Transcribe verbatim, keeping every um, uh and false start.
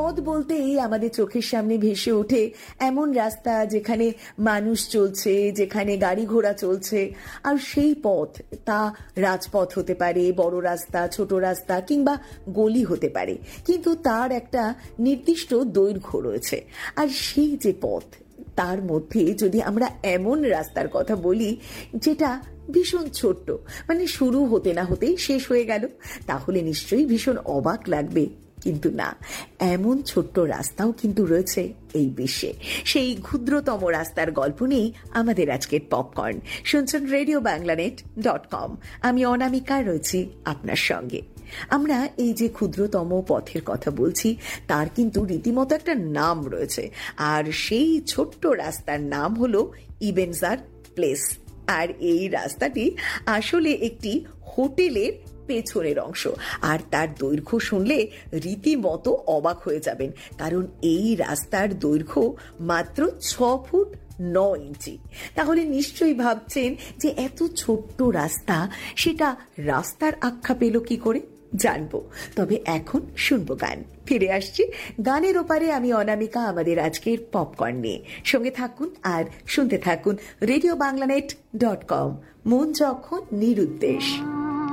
পথ বলতেই আমাদের চোখের সামনে ভেসে ওঠে এমন রাস্তা যেখানে মানুষ চলছে, যেখানে গাড়ি ঘোড়া চলছে। আর সেই পথ, তা রাজপথ হতে পারে, বড় রাস্তা, ছোট রাস্তা কিংবা গলি হতে পারে, কিন্তু তার একটা নির্দিষ্ট দৈর্ঘ্য রয়েছে। আর সেই যে পথ, তার মধ্যে যদি আমরা এমন রাস্তার কথা বলি যেটা ভীষণ ছোট্ট, মানে শুরু হতে না হতেই শেষ হয়ে গেল, তাহলে নিশ্চয়ই ভীষণ অবাক লাগবে। কিন্তু না, এমন ছোট্ট রাস্তাও কিন্তু রয়েছে এই বিশ্বে। সেই ক্ষুদ্রতম রাস্তার গল্প নিয়েই আমাদের আজকের পপকর্ন। শুনছেন রেডিও বাংলানেট ডট কম। আমি অনামিকা রয়েছি আপনার সঙ্গে। আমরা এই যে ক্ষুদ্রতম পথের কথা বলছি, তার কিন্তু রীতিমতো একটা নাম রয়েছে, আর সেই ছোট্ট রাস্তার নাম হলো ইবেনজার প্লেস। আর এই রাস্তাটি আসলে একটি হোটেলের পেছনের অংশ, আর তার দৈর্ঘ্য শুনলে রীতিমতো অবাক হয়ে যাবেন, কারণ এই রাস্তার দৈর্ঘ্য মাত্র ছ ফুট ন ইঞ্চি। তাহলে নিশ্চয়ই ভাবছেন যে এত ছোট্ট রাস্তা, সেটা রাস্তার আখ্যা পেল কি করে? জানবো, তবে এখন শুনবো গান। ফিরে আসছি গানের ওপারে, আমি অনামিকা, আমাদের আজকের পপকর্ন নিয়ে। সঙ্গে থাকুন আর শুনতে থাকুন রেডিও বাংলানেট ডট কম। মন যখন নিরুদ্দেশ।